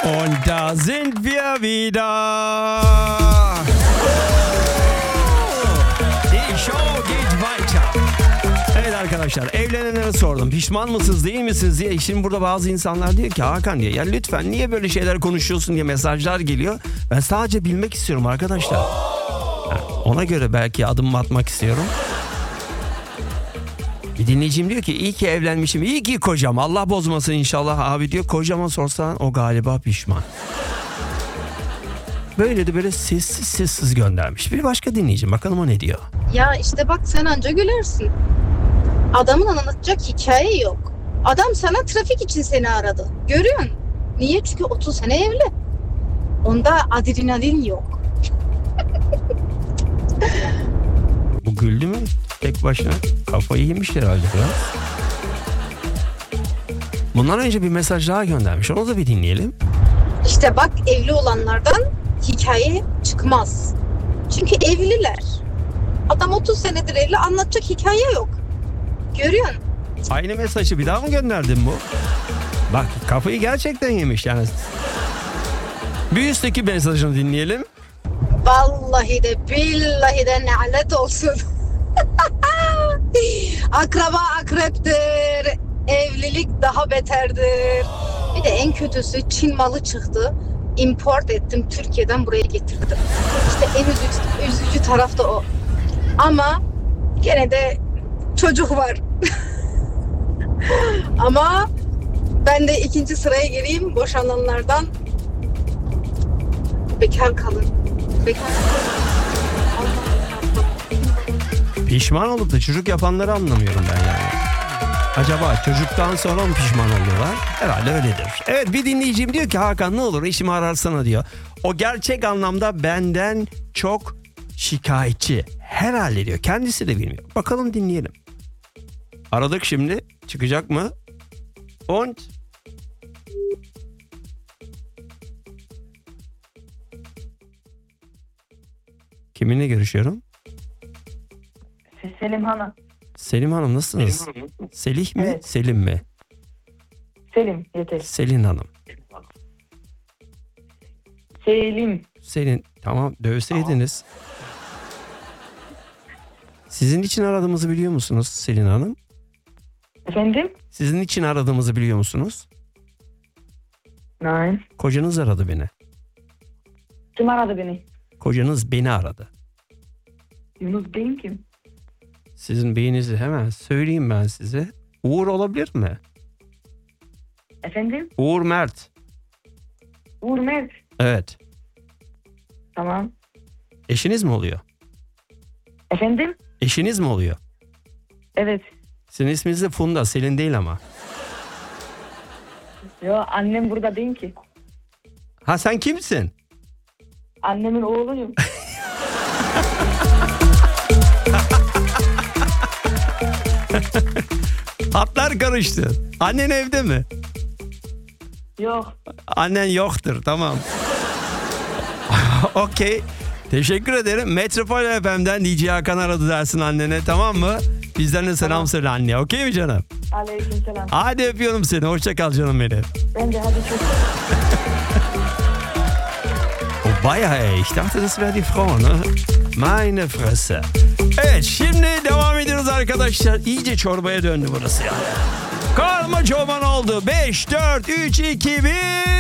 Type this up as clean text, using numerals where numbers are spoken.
Und da sind wir wieder. Die Show geht weiter. Evet arkadaşlar, evlenenlere sordum. Pişman mısınız, değil misiniz diye. Şimdi burada bazı insanlar diyor ki Hakan diye, ya lütfen niye böyle şeyler konuşuyorsun diye mesajlar geliyor. Ben sadece bilmek istiyorum arkadaşlar. Yani ona göre belki adım atmak istiyorum. Bir dinleyicim diyor ki iyi ki evlenmişim, iyi ki kocam, Allah bozmasın inşallah abi diyor. Kocama sorsan o galiba pişman. Böyle de böyle sessiz göndermiş. Bir başka dinleyicim, bakalım o ne diyor. Ya işte bak, sen anca gülersin. Adamın anlatacak hikaye yok. Adam sana trafik için seni aradı. Görüyorsun. Niye? Çünkü 30 sene evli. Onda adrenalin yok. Bu güldü mü tek başına? Kafayı yemiş herhalde biraz. Bundan önce bir mesaj daha göndermiş. Onu da bir dinleyelim. İşte bak, evli olanlardan hikaye çıkmaz. Çünkü evliler. Adam 30 senedir evli, anlatacak hikaye yok. Görüyorsun. Aynı mesajı bir daha mı gönderdin bu? Bak kafayı gerçekten yemiş yani. Bir üstteki mesajını dinleyelim. Vallahi de billahi de lanet olsun. Akraba akreptir. Evlilik daha beterdir. Bir de en kötüsü Çin malı çıktı. Import ettim, Türkiye'den buraya getirdim. İşte en üzücü taraf da o. Ama gene de çocuk var. Ama ben de ikinci sıraya gireyim. Boşananlardan bekar kalın. Bekar kalın. Pişman olup da çocuk yapanları anlamıyorum ben yani. Acaba çocuktan sonra mı pişman oluyorlar? Herhalde öyledir. Evet, bir dinleyicim diyor ki Hakan ne olur işimi ararsana diyor. O gerçek anlamda benden çok şikayetçi. Herhalde diyor. Kendisi de bilmiyor. Bakalım dinleyelim. Aradık şimdi. Çıkacak mı? Und? Kiminle görüşüyorum? Selim Hanım. Selim Hanım nasılsınız? Selih mi? Evet. Selim mi? Selim yeter. Selin Hanım. Selim. Selin, tamam dövseydiniz. Sizin için aradığımızı biliyor musunuz Selin Hanım? Efendim? Sizin için aradığımızı biliyor musunuz? Nein. Kocanız aradı beni. Kim aradı beni? Kocanız beni aradı. Yunus Bey'in kim? Sizin beyinizi hemen söyleyeyim ben size. Uğur olabilir mi? Efendim? Uğur Mert. Uğur Mert. Evet. Tamam. Eşiniz mi oluyor? Efendim? Eşiniz mi oluyor? Evet. Sizin isminiz de Funda. Selin değil ama. Yo, annem burada değil ki. Ha, sen kimsin? Annemin oğluyum. Hatlar karıştı. Annen evde mi? Yok. Annen yoktur, tamam. Okey. Teşekkür ederim. Metropol FM'den DJ Hakan aradı dersin annene, tamam mı? Bizden de selam Tamam. söyle anneye. Okey mi canım? Aleykümselam. Hadi öpüyorum seni. Hoşça kal canım benim. Ben de hadi çok. Wobei, hey, ich dachte, das wäre die Frau, ne? Meine Fresse. Evet, şimdi devam ediyoruz arkadaşlar. İyice çorbaya döndü burası yani. Karma çoban oldu. 5, 4, 3, 2, 1...